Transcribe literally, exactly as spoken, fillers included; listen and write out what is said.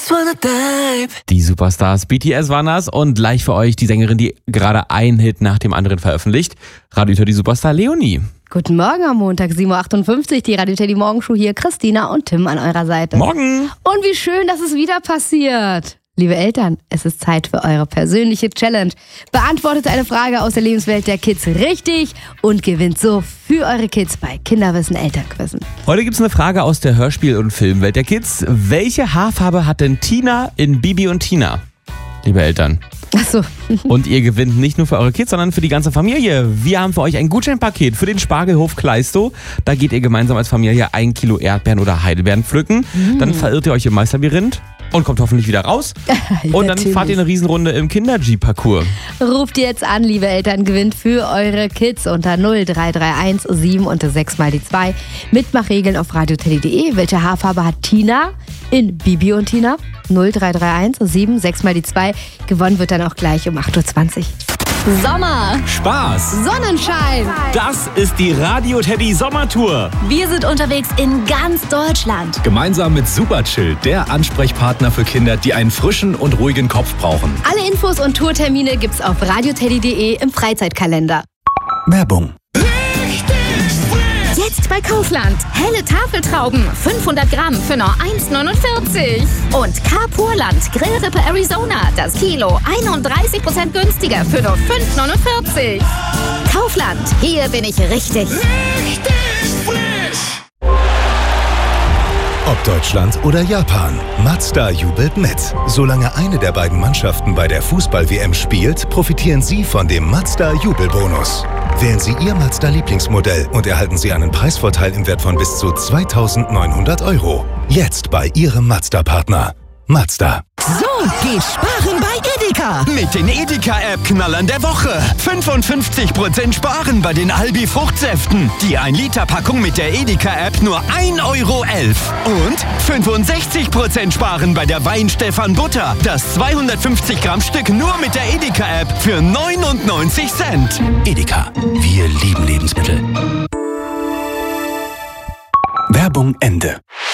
just wanna dive. Die Superstars B T S waren das und gleich für euch die Sängerin, die gerade einen Hit nach dem anderen veröffentlicht. Radio Teddy Superstar Leonie. Guten Morgen am Montag, sieben Uhr achtundfünfzig, die Radio Teddy Morgenshow hier, Christina und Tim an eurer Seite. Morgen! Und wie schön, dass es wieder passiert. Liebe Eltern, es ist Zeit für eure persönliche Challenge. Beantwortet eine Frage aus der Lebenswelt der Kids richtig und gewinnt so für eure Kids bei Kinderwissen Elternquizzen. Heute gibt's eine Frage aus der Hörspiel- und Filmwelt der Kids. Welche Haarfarbe hat denn Tina in Bibi und Tina? Liebe Eltern. Ach so. Und ihr gewinnt nicht nur für eure Kids, sondern für die ganze Familie. Wir haben für euch ein Gutscheinpaket für den Spargelhof Kleistow. Da geht ihr gemeinsam als Familie ein Kilo Erdbeeren oder Heidelbeeren pflücken. Mm. Dann verirrt ihr euch im Meisterlabyrinth und kommt hoffentlich wieder raus. Und dann fahrt ihr eine Riesenrunde im Kinder-G-Parcours. Ruft ihr jetzt an, liebe Eltern, gewinnt für eure Kids unter null drei drei eins sieben und sechs mal die zwei. Mitmachregeln auf radioteddy punkt de. Welche Haarfarbe hat Tina in Bibi und Tina? null drei drei eins sieben sechs mal die zwei. Gewonnen wird dann auch gleich um acht Uhr zwanzig. Sommer, Spaß, Sonnenschein. das ist die Radio Teddy Sommertour. Wir sind unterwegs in ganz Deutschland. Gemeinsam mit Superchill, der Ansprechpartner für Kinder, die einen frischen und ruhigen Kopf brauchen. Alle Infos und Tourtermine gibt's auf radioteddy punkt de im Freizeitkalender. Werbung. Jetzt bei Kaufland. Helle Tafeltrauben, fünfhundert Gramm für nur eins neunundvierzig. Und Carpurland Grillrippe Arizona, das Kilo einunddreißig Prozent günstiger für nur fünf neunundvierzig. Kaufland, hier bin ich richtig. Richtig frisch. Ob Deutschland oder Japan, Mazda jubelt mit. Solange eine der beiden Mannschaften bei der Fußball-W M spielt, profitieren Sie von dem Mazda-Jubelbonus. Wählen Sie Ihr Mazda-Lieblingsmodell und erhalten Sie einen Preisvorteil im Wert von bis zu zweitausendneunhundert Euro. Jetzt bei Ihrem Mazda-Partner. Mazda. So, geh sparen bei Edeka. Mit den Edeka-App-Knallern der Woche. fünfundfünfzig Prozent sparen bei den Albi-Fruchtsäften. Die ein Liter Packung mit der Edeka-App nur ein Euro elf. Und fünfundsechzig Prozent sparen bei der Weinstefan Butter. Das zweihundertfünfzig Gramm Stück nur mit der Edeka-App für neunundneunzig Cent. Edeka. Wir lieben Lebensmittel. Werbung Ende.